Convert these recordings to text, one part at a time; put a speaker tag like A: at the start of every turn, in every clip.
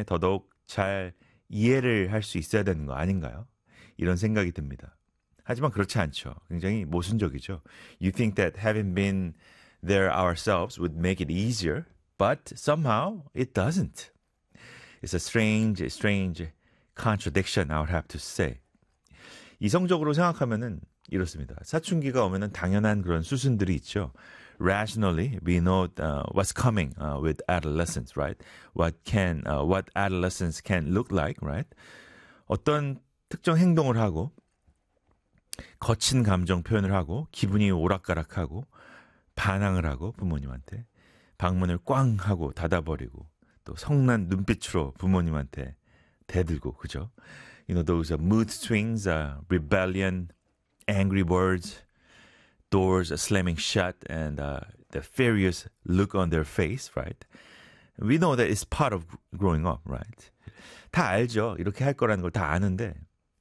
A: 때문에 더더욱 잘 이해를 할 수 있어야 되는 거 아닌가요? 이런 생각이 듭니다. 하지만 그렇지 않죠. 굉장히 모순적이죠. You think that having been there ourselves would make it easier, but somehow it doesn't. It's a strange contradiction, I would have to say. 이성적으로 생각하면은 이렇습니다. 사춘기가 오면은 당연한 그런 수순들이 있죠. Rationally, we know what's coming with adolescence, right? What adolescence can look like, right? 어떤 특정 행동을 하고 거친 감정 표현을 하고 기분이 오락가락하고 반항을 하고 부모님한테 방문을 꽝 하고 닫아버리고 또 성난 눈빛으로 부모님한테 대들고 그죠? You know those mood swings, rebellion, angry words, doors slamming shut, and the furious look on their face, right? We know that it's part of growing up, right? 다 알죠. 이렇게 할 거라는 걸 다 아는데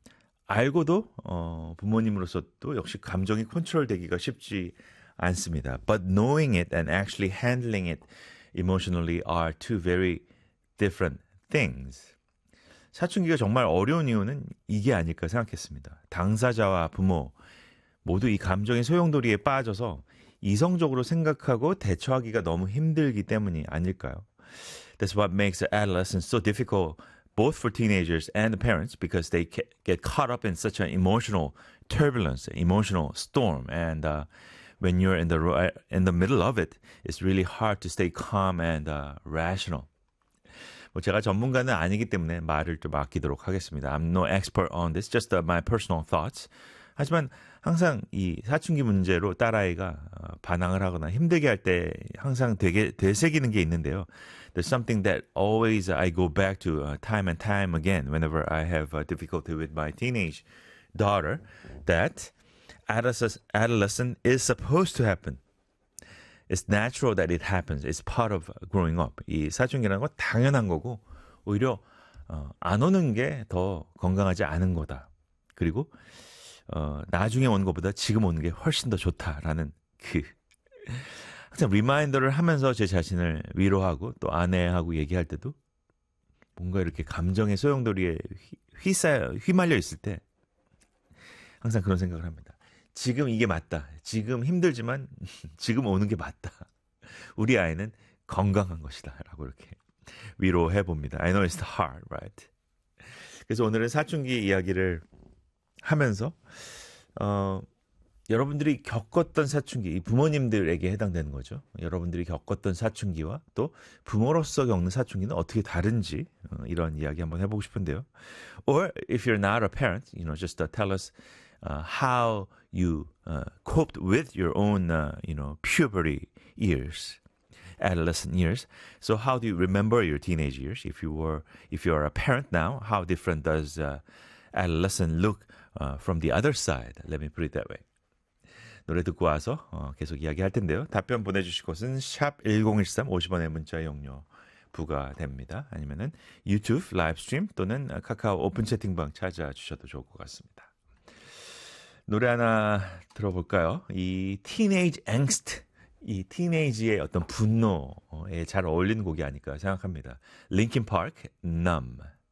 A: 알고도 부모님으로서 또 역시 감정이 컨트롤되기가 쉽지 않습니다. But knowing it and actually handling it emotionally are two very different things. 사춘기가 정말 어려운 이유는 이게 아닐까 생각했습니다. 당사자와 부모 모두 이 감정의 소용돌이에 빠져서 이성적으로 생각하고 대처하기가 너무 힘들기 때문이 아닐까요? That's what makes adolescence so difficult both for teenagers and the parents because they get caught up in such an emotional turbulence, emotional storm. And when you're in the middle of it, it's really hard to stay calm and rational. 뭐 제가 전문가는 아니기 때문에 말을 좀 아끼도록 하겠습니다. I'm no expert on this, just my personal thoughts. 하지만 항상 이 사춘기 문제로 딸아이가 반항을 하거나 힘들게 할 때 항상 되게 되새기는 게 있는데요. There's something that always I go back to time and time again whenever I have difficulty with my teenage daughter that adolescence is supposed to happen. It's natural that it happens. It's part of growing up. 이 사춘기라는 건 당연한 거고 오히려 안 오는 게 더 건강하지 않은 거다. 그리고 나중에 오는 것보다 지금 오는 게 훨씬 더 좋다라는 항상 리마인더를 하면서 제 자신을 위로하고 또 아내하고 얘기할 때도 뭔가 이렇게 감정의 소용돌이에 휘말려 있을 때 항상 그런 생각을 합니다. 지금 이게 맞다. 지금 힘들지만 지금 오는 게 맞다. 우리 아이는 건강한 것이다. 라고 이렇게 위로해 봅니다. I know it's hard, right? 그래서 오늘은 사춘기 이야기를 하면서 여러분들이 겪었던 사춘기, 부모님들에게 해당되는 거죠. 여러분들이 겪었던 사춘기와 또 부모로서 겪는 사춘기는 어떻게 다른지 이런 이야기 한번 해보고 싶은데요. Or if you're not a parent, just tell us how you coped with your own, puberty years, adolescent years. So how do you remember your teenage years? If you are a parent now, how different does adolescent look from the other side? Let me put it that way. 노래 듣고 와서 계속 이야기할 텐데요. 답변 보내주실 곳은 샵 1013 50원의 문자 이용료 부과됩니다. 아니면은 유튜브 라이브 스트림 또는 카카오 오픈 채팅방 찾아주셔도 좋을 것 같습니다. 노래 하나 들어볼까요? 이 티네이지 앵스트, 이 티네이지의 어떤 분노에 잘 어울리는 곡이 아닐까 생각합니다. 링킨 파크, Numb.